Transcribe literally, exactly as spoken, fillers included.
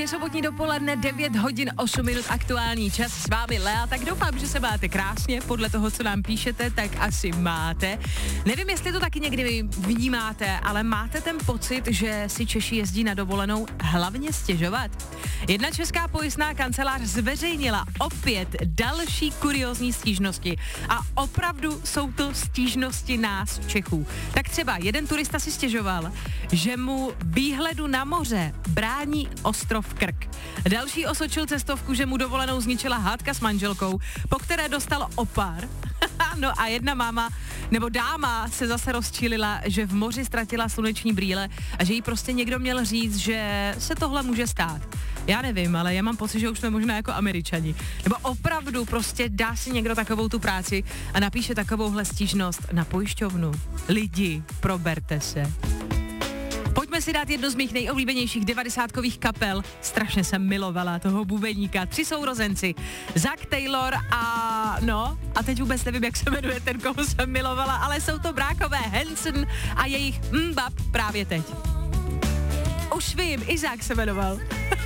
Je sobotní dopoledne, devět hodin osm minut aktuální čas, s vámi Lea, tak doufám, že se máte krásně, podle toho, co nám píšete, tak asi máte. Nevím, jestli to taky někdy vnímáte, ale máte ten pocit, že si Češi jezdí na dovolenou hlavně stěžovat? Jedna česká pojistná kancelář zveřejnila opět další kuriózní stížnosti a opravdu jsou to stížnosti nás Čechů. Tak třeba jeden turista si stěžoval, že mu výhledu na moře brání ostrov Krk. Další osočil cestovku, že mu dovolenou zničila hádka s manželkou, po které dostal opar. No a jedna máma, nebo dáma se zase rozčílila, že v moři ztratila sluneční brýle a že jí prostě někdo měl říct, že se tohle může stát. Já nevím, ale já mám pocit, že už jsme možná jako Američani. Nebo opravdu prostě dá si někdo takovou tu práci a napíše takovouhle stížnost na pojišťovnu. Lidi, proberte se. Pojďme si dát jedno z mých nejoblíbenějších devadesátkových kapel. Strašně jsem milovala toho bubeníka. Tři sourozenci. Zack Taylor a no, a teď vůbec nevím, jak se jmenuje ten, koho jsem milovala, ale jsou to brákové Hanson a jejich mbap právě teď. Už vím, Izák se jmenoval.